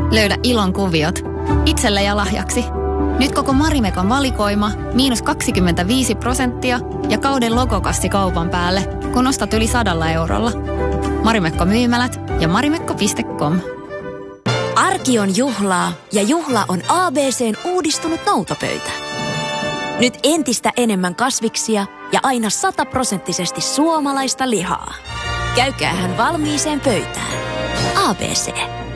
Löydä ilon kuviot itselle ja lahjaksi. Nyt koko Marimekon valikoima -25% ja kauden logokassi kaupan päälle, kun ostat yli 100 eurolla. Marimekko myymälät ja marimekko.com. Arki on juhlaa ja juhla on ABC:n uudistunut noutopöytä. Nyt entistä enemmän kasviksia ja aina 100% suomalaista lihaa. Käykäähän valmiiseen pöytään. ABC.